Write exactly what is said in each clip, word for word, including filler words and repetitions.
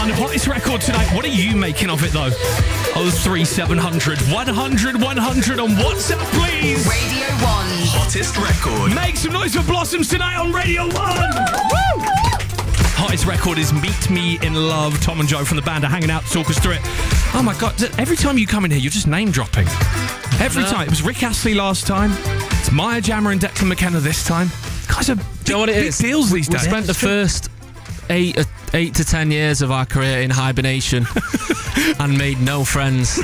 one, hottest record tonight. What are you making of it, though? oh three seven hundred, one hundred, one hundred on WhatsApp, please. Radio one. Hottest record. Make some noise for Blossoms tonight on Radio one. Woo! Hottest record is Meet Me in Love. Tom and Joe from the band are hanging out to talk us through it. Oh my God, every time you come in here, you're just name dropping. Every time. It was Rick Astley last time. It's Maya Jama and Declan McKenna this time. Guys are big, Do you know what it big is? deals these We days. spent the first eight, uh, eight to ten years of our career in hibernation and made no friends.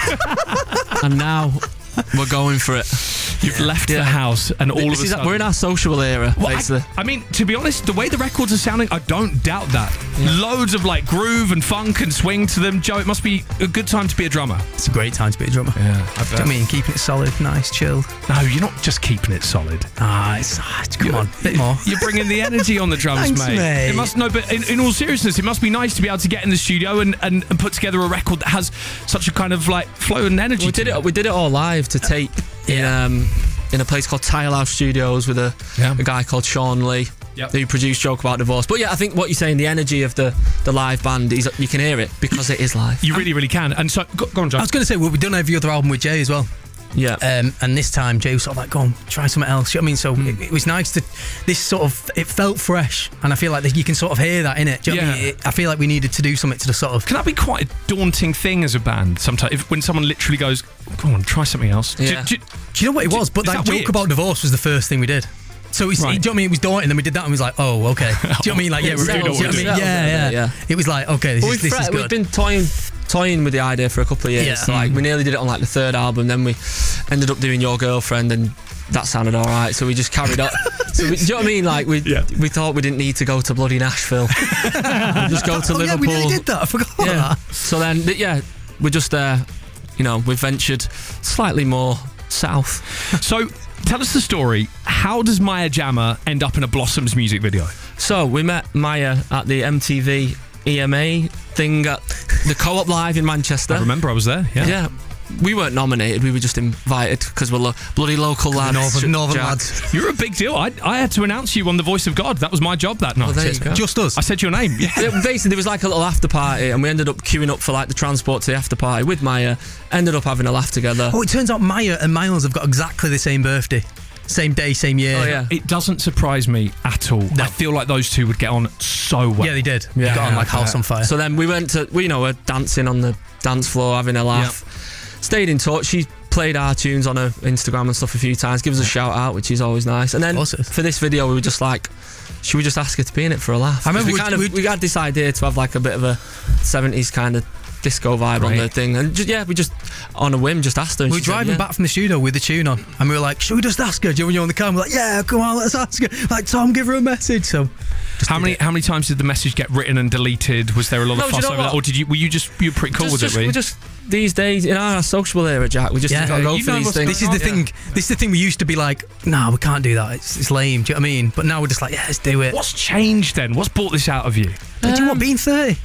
And now we're going for it. You've left Yeah. the house and all This of a is- sudden... we're in our sociable era, Well, basically. I, I mean, to be honest, the way the records are sounding, I don't doubt that. Loads of like groove and funk and swing to them. Joe, it must be a good time to be a drummer. It's a great time to be a drummer. Yeah, I Do you know what I mean? Keeping it solid, nice, chilled. No, you're not just keeping it solid. Ah, it's, ah, it's- come on, a bit more. You're bringing the energy on the drums, Thanks, mate. mate. It must no, but in, in all seriousness, it must be nice to be able to get in the studio and, and, and put together a record that has such a kind of like flow and energy. We to did it. We did it all live to tape in um, in a place called Tile House Studios with a, Yeah. a guy called Sean Lee, Yep. who produced Joke About Divorce. But yeah, I think what you're saying, the energy of the, the live band, is you can hear it because it is live. You really, really can. And so, go, go on, Joe. I was going to say, well, we've done every other album with Jay as well. Yeah. Um, and this time, Jay was sort of like, go on, try something else. You know what I mean? So Hmm. it, it was nice to, this sort of, it felt fresh. And I feel like that you can sort of hear that in it. Do you know what I Yeah. mean? It, I feel like we needed to do something to the sort of, Can that be quite a daunting thing as a band sometimes? If, when someone literally goes, go on, try something else. Do- Yeah. do- do you know what it was? But is that that Joke weird? About Divorce was the first thing we did. So it's, Right. do you know what I mean? It was daunting, and then we did that, and we was like, oh, okay. Do you know what I mean? Like, yeah, It we're doing settles it. Do you know what I mean? it. Yeah, yeah, Yeah. It was like, okay, this, But is, we've, this fre- is we've good. been toying toying with the idea for a couple of years. Yeah. So, like we nearly did it on like the third album. Then we ended up doing Your Girlfriend, and that sounded all right. So we just carried on. So we, do you know what I mean? Like we Yeah. we thought we didn't need to go to bloody Nashville. We'd just go to oh, yeah, Liverpool. we nearly did that. I forgot about Yeah. that. So then, th- yeah, we're just there. You know, we've ventured slightly more south. So, tell us the story. How does Maya Jama end up in a Blossoms music video? So we met Maya at the M T V E M A thing at the Co-op Live in Manchester. I remember I was there. Yeah. Yeah. We weren't nominated, we were just invited because we're lo- bloody local lads. Northern, Northern Jack. lads. You're a big deal. I, I had to announce you on The Voice of God. That was my job that night. Well, there you go. Just us. I said your name. Yeah. Yeah, basically, there was like a little after party, and we ended up queuing up for like the transport to the after party with Maya. Ended up having a laugh together. Oh, it turns out Maya and Miles have got exactly the same birthday. Same day, same year. Oh, yeah. It doesn't surprise me at all. No. I feel like those two would get on so well. Yeah, they did. Yeah. They got on like Yeah. house on fire. So then we went to, we you know, we're dancing on the dance floor, having a laugh. Stayed in touch. She played our tunes on her Instagram and stuff a few times. Gives us a shout out, which is always nice. And then Awesome. for this video, we were just like, should we just ask her to be in it for a laugh? I remember 'Cause we we- kind of we- we had this idea to have like a bit of a seventies kind of disco vibe on Great. the thing, and just, yeah, we just on a whim just asked her. and we were she said, driving yeah. back from the studio with the tune on, and we were like, should we just ask her? Do you know when you're on the car? We're like, yeah, come on, let's ask her. Like, Tom, give her a message. So, just How did many it. how many times did the message get written and deleted? Was there a lot No, of do you fuss know over that, what? or did you were you just you were pretty cool just, with just, it? Were you? we just these days in our sociable era, Jack, we just Yeah. gotta go You for know these what's things. This is the Yeah. thing. This is the thing. We used to be like, nah, we can't do that. It's, it's lame. Do you know what I mean? But now we're just like, yeah, let's do it. What's changed then? What's brought this out of you? do you want being thirty?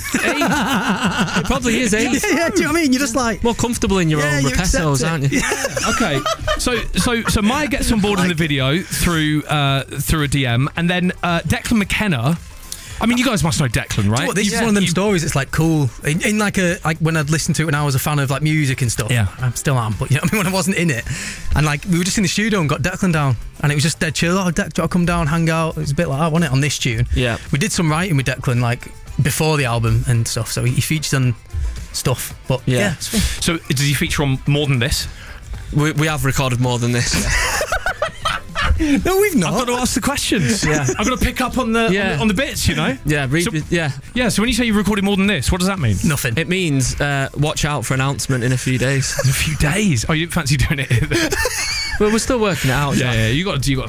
It probably is, eh? Yeah, yeah. Do you know what I mean? You're just like, More comfortable in your Yeah, own you accept repettos, it. aren't you? Okay, so so so Maya gets on board in the video through uh, through a D M, and then uh, Declan McKenna. I mean, you guys must know Declan, right? what, this You- is one of them you- stories. It's like cool in, in like a like when I'd listened to it when I was a fan of like music and stuff. Yeah. I still am, but you know what I mean. When I wasn't in it, and like we were just in the studio and got Declan down, and it was just dead chill. Oh, Deck, do you want to come down, hang out? It was a bit like I want it on this tune. Yeah. We did some writing with Declan like before the album and stuff, so he featured on stuff. But Yeah. yeah, it's fun. So does he feature on more than this? We, we have recorded more than this. no, we've not. I've got to ask the questions. Yeah. I've got to pick up on the, Yeah. on the on the bits, you know. Yeah, read, So- yeah. Yeah. So when you say you recorded more than this, what does that mean? Nothing. It means uh, watch out for announcement in a few days. In a few days. Oh, you didn't fancy doing it? Well, we're still working it out. yeah, Jack. yeah. You got you got